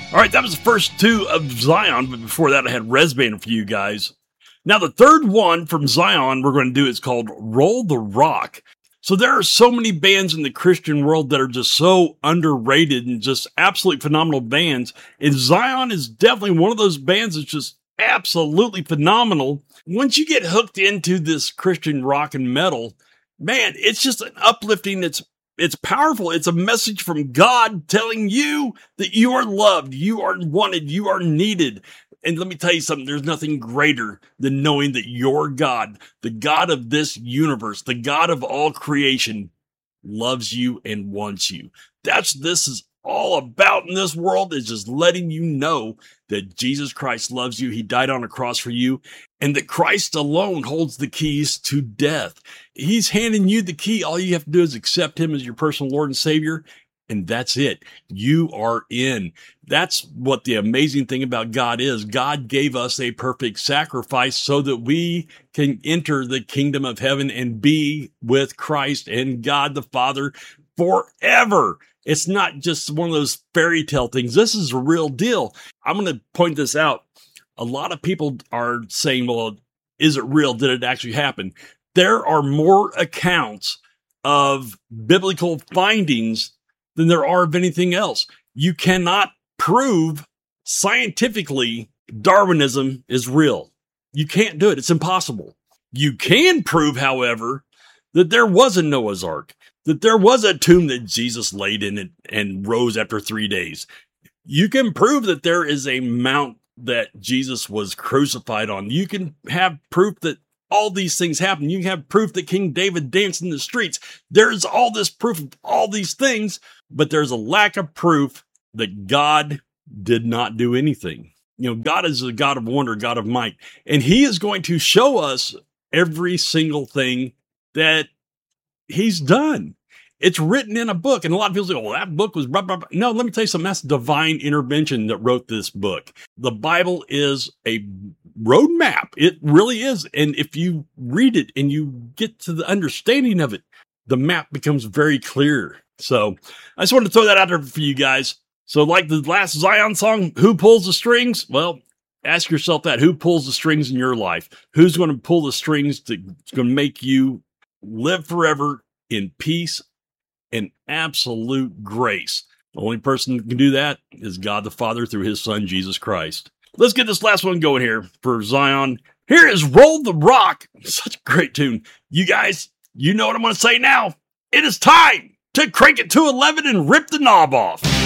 All right, that was the first two of Zion, but before that I had Resband for you guys. Now the third one from Zion we're going to do is called Roll the Rock. So there are so many bands in the Christian world that are just so underrated and just absolutely phenomenal bands. And Zion is definitely one of those bands that's just absolutely phenomenal. Once you get hooked into this Christian rock and metal, man, it's just an uplifting. It's powerful. It's a message from God telling you that you are loved, you are wanted, you are needed. And let me tell you something, there's nothing greater than knowing that your God, the God of this universe, the God of all creation, loves you and wants you. This is all about in this world, is just letting you know that Jesus Christ loves you. He died on a cross for you, and that Christ alone holds the keys to death. He's handing you the key. All you have to do is accept him as your personal Lord and Savior. And that's it. You are in. That's what the amazing thing about God is. God gave us a perfect sacrifice so that we can enter the kingdom of heaven and be with Christ and God the Father forever. It's not just one of those fairy tale things. This is a real deal. I'm going to point this out. A lot of people are saying, well, is it real? Did it actually happen? There are more accounts of biblical findings than there are of anything else. You cannot prove scientifically Darwinism is real. You can't do it. It's impossible. You can prove, however, that there was a Noah's Ark, that there was a tomb that Jesus laid in it and rose after 3 days. You can prove that there is a mount that Jesus was crucified on. You can have proof that all these things happen. You can have proof that King David danced in the streets. There's all this proof of all these things, but there's a lack of proof that God did not do anything. You know, God is a God of wonder, God of might, and he is going to show us every single thing that he's done. It's written in a book, and a lot of people say, well, that book was blah, blah, blah. No, let me tell you something. That's divine intervention that wrote this book. The Bible is a roadmap. It really is. And if you read it and you get to the understanding of it, the map becomes very clear. So I just wanted to throw that out there for you guys. So like the last Zion song, who pulls the strings? Well, ask yourself that. Who pulls the strings in your life? Who's going to pull the strings that's going to make you live forever in peace and absolute grace? The only person that can do that is God the Father through his Son, Jesus Christ. Let's get this last one going here for Zion. Here is Roll the Rock. Such a great tune. You guys, you know what I'm going to say now. It is time to crank it to 11 and rip the knob off.